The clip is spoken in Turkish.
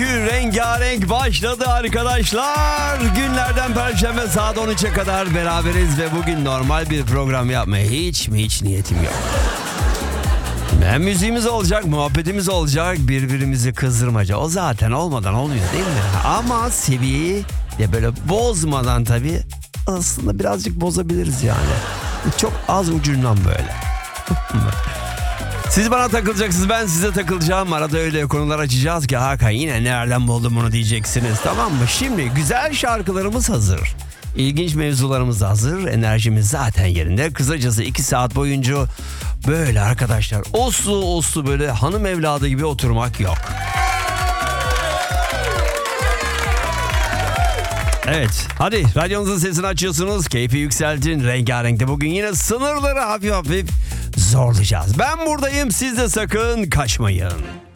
rengarenk başladı arkadaşlar. Günlerden Perşembe saat 13'e kadar beraberiz ve bugün normal bir program yapmaya hiç niyetim yok. Hem müziğimiz olacak, muhabbetimiz olacak, birbirimizi kızdırmaca. O zaten olmadan olmuyor değil mi? Ama seviyeyi de böyle bozmadan tabii aslında birazcık bozabiliriz yani. Çok az ucundan böyle. Siz bana takılacaksınız, ben size takılacağım. Arada öyle konular açacağız ki Hakan yine nereden buldun bunu diyeceksiniz, tamam mı? Şimdi güzel şarkılarımız hazır. İlginç mevzularımız da hazır. Enerjimiz zaten yerinde. Kısacası 2 saat boyunca böyle arkadaşlar uslu böyle hanım evladı gibi oturmak yok. Evet, hadi radyonuzun sesini açıyorsunuz, keyfi yükseltin, rengarenkte bugün yine sınırları hafif zorlayacağız. Ben buradayım, siz de sakın kaçmayın.